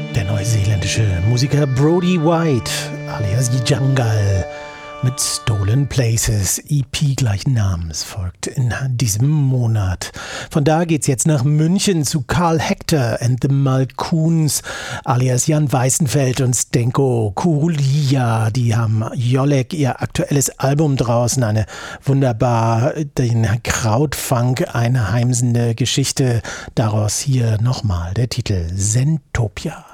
Der neuseeländische Musiker Brody White, alias Jungle, mit Stolen Places, EP gleichen Namens, folgt in diesem Monat. Von da geht's jetzt nach München zu Karl Hector and the Malkoons, alias Jan Weißenfeld und Zdenko Kurulia. Die haben Jolek, ihr aktuelles Album draußen, eine wunderbar den Krautfunk einheimsende Geschichte. Daraus hier nochmal der Titel Zentopia.